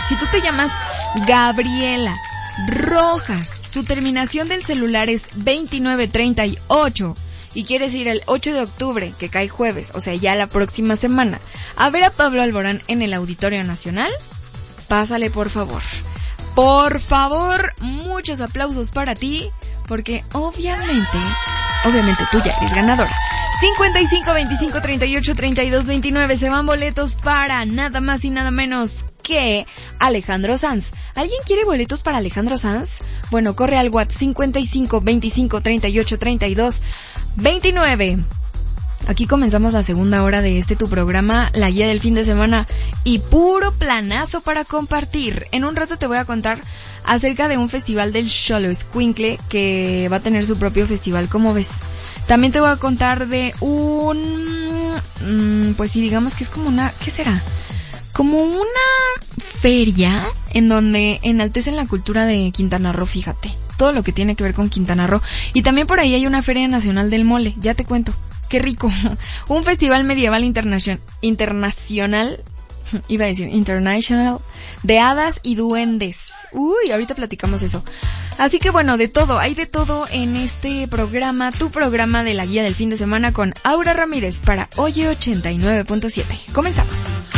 Si tú te llamas Gabriela Rojas, tu terminación del celular es 2938 y quieres ir el 8 de octubre, que cae jueves, o sea, ya la próxima semana, a ver a Pablo Alborán en el Auditorio Nacional, pásale por favor. Por favor, muchos aplausos para ti, porque obviamente tú ya eres ganadora. 55 25 38 32 29 se van boletos para nada más y nada menos que Alejandro Sanz. ¿Alguien quiere boletos para Alejandro Sanz? Bueno, corre al WhatsApp 55 25 38 32 29. Aquí comenzamos la segunda hora de tu programa, La Guía del Fin de Semana, y puro planazo para compartir. En un rato te voy a contar acerca de un festival del Xoloitzcuintle que va a tener su propio festival, ¿cómo ves? También te voy a contar de pues sí, digamos que es como una, ¿qué será? Como una feria en donde enaltecen la cultura de Quintana Roo, fíjate. Todo lo que tiene que ver con Quintana Roo. Y también por ahí hay una Feria Nacional del Mole, ya te cuento. ¡Qué rico! Un festival medieval internacional, iba a decir international, de hadas y duendes. Uy, ahorita platicamos eso. Así que bueno, de todo, hay de todo en este programa, tu programa de La Guía del Fin de Semana con Aura Ramírez para Oye 89.7. Comenzamos.